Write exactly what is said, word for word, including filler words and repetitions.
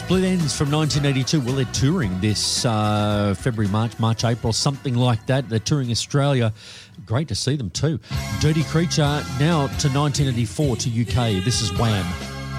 Split Ends from nineteen eighty-two. Well, they're touring this uh, February, March, March, April, something like that. They're touring Australia. Great to see them too. Dirty Creature now to nineteen eighty-four to U K. This is Wham!